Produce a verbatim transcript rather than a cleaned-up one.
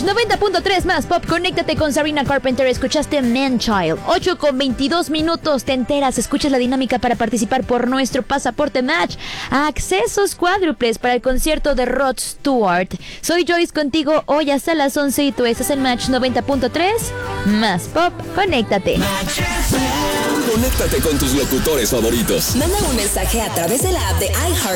noventa punto tres más pop. Conéctate con Sabrina Carpenter. Escuchaste Man Child. ocho con veintidós minutos. Te enteras. Escuchas la dinámica para participar por nuestro pasaporte Match. Accesos cuádruples para el concierto de Rod Stewart. Soy Joyce contigo hoy hasta las once y tú estás en Match noventa punto tres más pop. Conéctate. Conéctate con tus locutores favoritos. Manda un mensaje a través de la app de iHeart